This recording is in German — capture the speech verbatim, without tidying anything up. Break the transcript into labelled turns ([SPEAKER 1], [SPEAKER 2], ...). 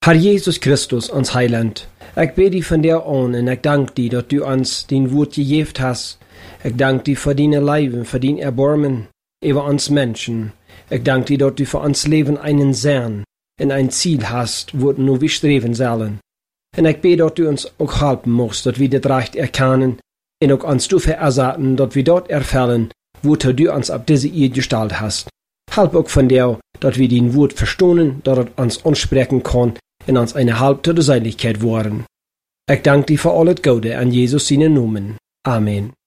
[SPEAKER 1] Herr Jesus Christus, ons Heiland, ik bid die van der aan en ik dank die dat du ons din woord gegeven hast. Ik dank die voor dine leven, voor din erbarmen über ons Menschen. Ik dank die dat du voor ons leven einen Sinn en ein Ziel hast, wo nu wir streven sollen. En ik bid dat du ons ook helpen mocht, dat wir dit recht erkennen en ook ons du vererzaten, dat wir dort erfällen, wo du uns ab diese Erde gestellt hast. Help ook von dir, dat wir din Wort verstohnen, dat het ons anspreken kann en ons eine Halb zur Seligkeit worden. Ich danke dir für alles Gute an Jesus seinen Namen. Amen.